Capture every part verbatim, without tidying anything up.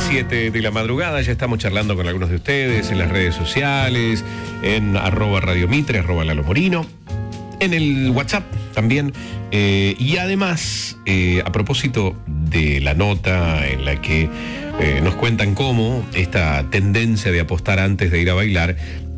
siete de la madrugada, ya estamos charlando con algunos de ustedes en las redes sociales, en arroba Radio Mitre, arroba Lalo Morino, en el WhatsApp también. Eh, y además, eh, a propósito de la nota en la que eh, nos cuentan cómo esta tendencia de apostar antes de ir a bailar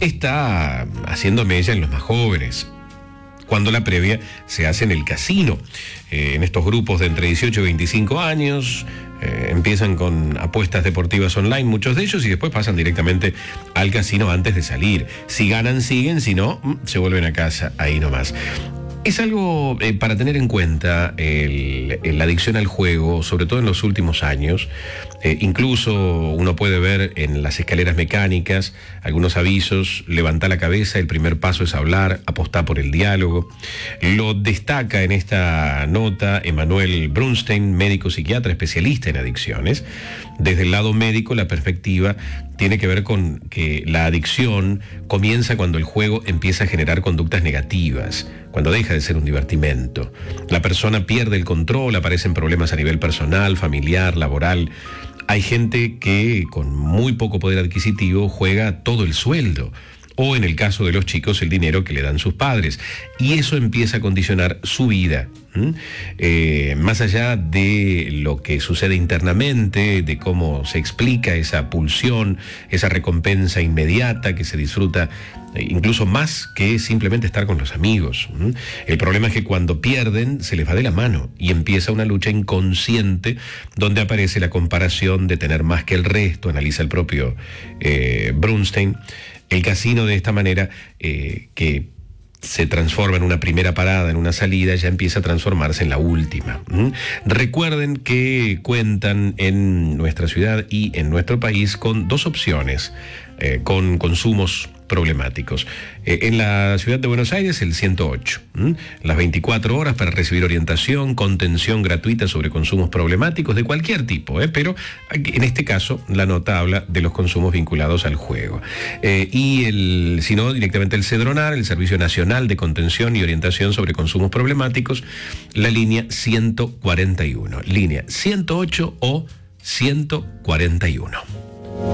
está haciendo mella en los más jóvenes, cuando la previa se hace en el casino. Eh, en estos grupos de entre dieciocho y veinticinco años, eh, empiezan con apuestas deportivas online, muchos de ellos, y después pasan directamente al casino antes de salir. Si ganan, siguen, si no, se vuelven a casa, ahí nomás. Es algo eh, para tener en cuenta el, el, la adicción al juego, sobre todo en los últimos años. Eh, incluso uno puede ver en las escaleras mecánicas algunos avisos: levanta la cabeza, el primer paso es hablar, apostá por el diálogo. Lo destaca en esta nota Emanuel Brunstein, médico psiquiatra especialista en adicciones. Desde el lado médico, la perspectiva tiene que ver con que la adicción comienza cuando el juego empieza a generar conductas negativas, cuando deja de ser un divertimento. La persona pierde el control, aparecen problemas a nivel personal, familiar, laboral. Hay gente que con muy poco poder adquisitivo juega todo el sueldo, o en el caso de los chicos, el dinero que le dan sus padres. Y eso empieza a condicionar su vida. ¿Mm? Eh, más allá de lo que sucede internamente, de cómo se explica esa pulsión, esa recompensa inmediata que se disfruta eh, incluso más que simplemente estar con los amigos. ¿Mm? El problema es que cuando pierden se les va de la mano y empieza una lucha inconsciente donde aparece la comparación de tener más que el resto, analiza el propio eh, Brunstein. El casino, de esta manera, eh, que se transforma en una primera parada, en una salida, ya empieza a transformarse en la última. ¿Mm? Recuerden que cuentan en nuestra ciudad y en nuestro país con dos opciones, eh, con consumos problemáticos. Eh, en la ciudad de Buenos Aires, el ciento ocho. ¿Mm? Las veinticuatro horas para recibir orientación, contención gratuita sobre consumos problemáticos de cualquier tipo, ¿eh? Pero en este caso la nota habla de los consumos vinculados al juego. Eh, y el, si no, directamente el Cedronar, el Servicio Nacional de Contención y Orientación sobre Consumos Problemáticos, la línea ciento cuarenta y uno, línea ciento ocho o ciento cuarenta y uno.